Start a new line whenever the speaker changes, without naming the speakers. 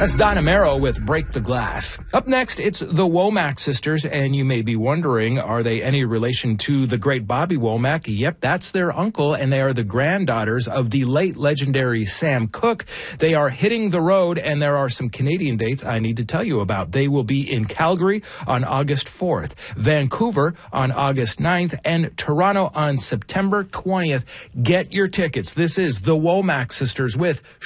That's Donna Merrill with Break the Glass. Up next, it's the Womack sisters, and you may be wondering, are they any relation to the great Bobby Womack? Yep, that's their uncle, and they are the granddaughters of the late legendary Sam Cooke. They are hitting the road, and there are some Canadian dates I need to tell you about. They will be in Calgary on August 4th, Vancouver on August 9th, and Toronto on September 20th. Get your tickets. This is the Womack sisters with